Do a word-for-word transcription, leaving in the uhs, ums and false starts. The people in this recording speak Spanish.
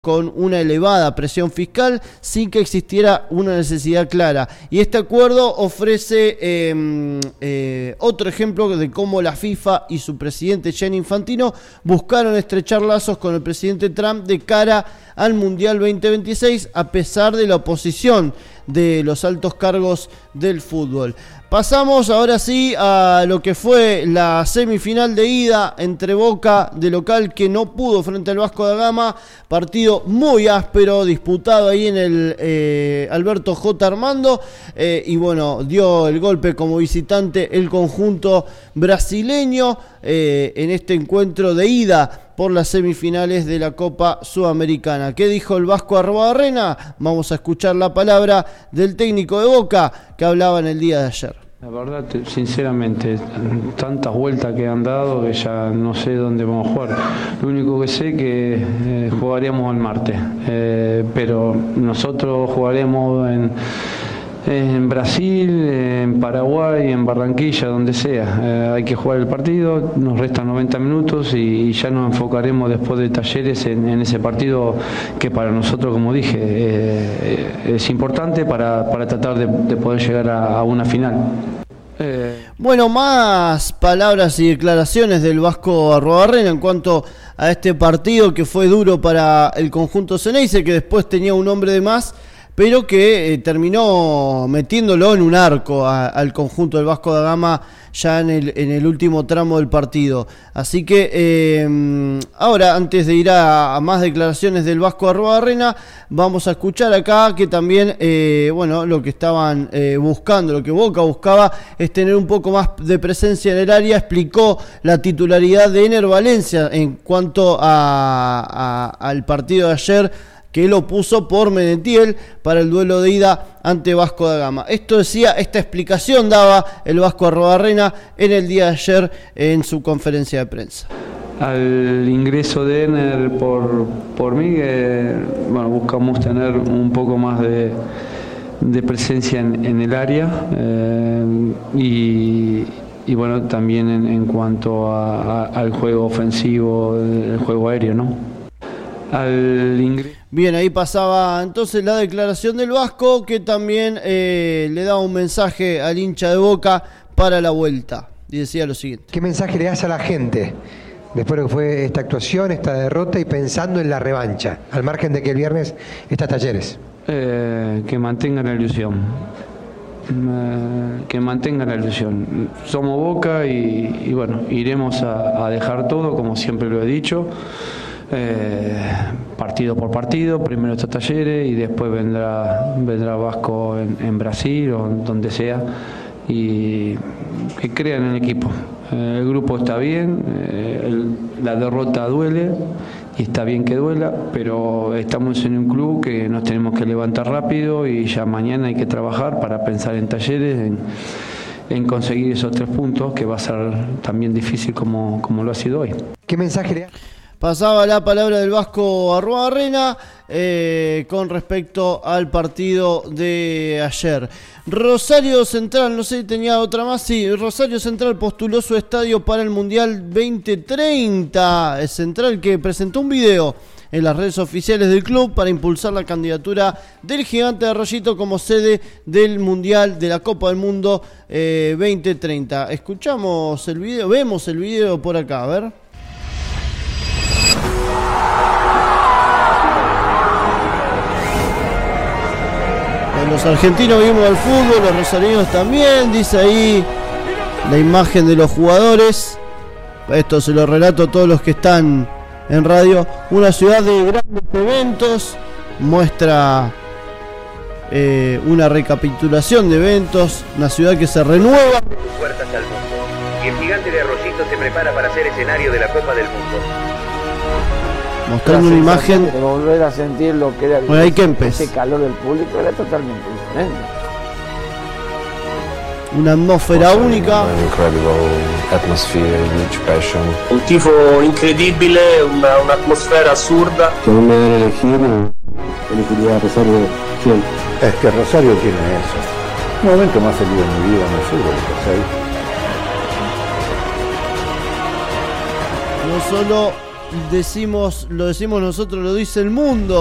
con una elevada presión fiscal sin que existiera una necesidad clara. Y este acuerdo ofrece eh, eh, otro ejemplo de cómo la FIFA y su presidente Gianni Infantino buscaron estrechar lazos con el presidente Trump de cara al Mundial veinte veintiséis, a pesar de la oposición de los altos cargos del fútbol. Pasamos ahora sí a lo que fue la semifinal de ida entre Boca de local, que no pudo frente al Vasco da Gama. Partido muy áspero, disputado ahí en el eh, Alberto J. Armando. Eh, y bueno, dio el golpe como visitante el conjunto brasileño eh, en este encuentro de ida por las semifinales de la Copa Sudamericana. ¿Qué dijo el Vasco Arruabarrena? Vamos a escuchar la palabra del técnico de Boca que hablaba en el día de ayer. La verdad, sinceramente, tantas vueltas que han dado que ya no sé dónde vamos a jugar. Lo único que sé es que eh, jugaríamos el martes, eh, pero nosotros jugaremos en, en Brasil, en Paraguay, en Barranquilla, donde sea. Eh, hay que jugar el partido, nos restan noventa minutos y, y ya nos enfocaremos después de Talleres en, en ese partido que para nosotros, como dije, eh, es importante para, para tratar de, de poder llegar a, a una final. Eh... Bueno, más palabras y declaraciones del Vasco Arruabarrena en cuanto a este partido que fue duro para el conjunto Ceneice, que después tenía un hombre de más, pero que eh, terminó metiéndolo en un arco a, al conjunto del Vasco da Gama ya en el, en el último tramo del partido. Así que eh, ahora, antes de ir a, a más declaraciones del Vasco Arruabarrena, vamos a escuchar acá que también, eh, bueno, lo que estaban eh, buscando, lo que Boca buscaba es tener un poco más de presencia en el área. Explicó la titularidad de Ener Valencia en cuanto a, a, al partido de ayer, que lo puso por Menetiel para el duelo de ida ante Vasco da Gama. Esto decía, esta explicación daba el Vasco Arruabarrena en el día de ayer en su conferencia de prensa. Al ingreso de Ener por, por mí, eh, bueno, buscamos tener un poco más de, de presencia en, en el área eh, y, y bueno, también en, en cuanto a, a, al juego ofensivo, el juego aéreo, ¿no? Al ingreso. Bien, ahí pasaba entonces la declaración del Vasco, que también eh, le daba un mensaje al hincha de Boca para la vuelta. Y decía lo siguiente. ¿Qué mensaje le das a la gente después de que fue esta actuación, esta derrota y pensando en la revancha, al margen de que el viernes está Talleres? Eh, que mantengan la ilusión. Eh, que mantengan la ilusión. Somos Boca y, y bueno, iremos a, a dejar todo, como siempre lo he dicho. Eh, partido por partido, primero está Talleres y después vendrá vendrá Vasco en, en Brasil o donde sea, y que crean en el equipo. Eh, el grupo está bien, eh, el, la derrota duele y está bien que duela, pero estamos en un club que nos tenemos que levantar rápido y ya mañana hay que trabajar para pensar en Talleres, en, en conseguir esos tres puntos, que va a ser también difícil como, como lo ha sido hoy. ¿Qué mensaje le da? Pasaba la palabra del Vasco Arruabarrena eh, con respecto al partido de ayer. Rosario Central, no sé si tenía otra más. Sí, Rosario Central postuló su estadio para el Mundial veinte treinta. El Central, que presentó un video en las redes oficiales del club para impulsar la candidatura del Gigante de Arroyito como sede del Mundial de la Copa del Mundo eh, veinte treinta. Escuchamos el video, vemos el video por acá, a ver. Los argentinos vimos el fútbol, los rosarinos también, dice ahí la imagen de los jugadores. Esto se lo relato a todos los que están en radio. Una ciudad de grandes eventos, muestra eh, una recapitulación de eventos, una ciudad que se renueva. Puertas al mundo. Y el Gigante de Arroyito se prepara para ser escenario de la Copa del Mundo. Mostrando una imagen de volver a sentir lo que era el, bueno, ese calor del público, era totalmente diferente. Una atmósfera única, un tifo incredibile, una, un'atmosfera assurda. Si no me dan a elegir, elegiría a Rosario siempre. Es que Rosario tiene eso. Un momento más feliz de mi vida, no sé, Rosario. No solo decimos, lo decimos nosotros, lo dice el mundo.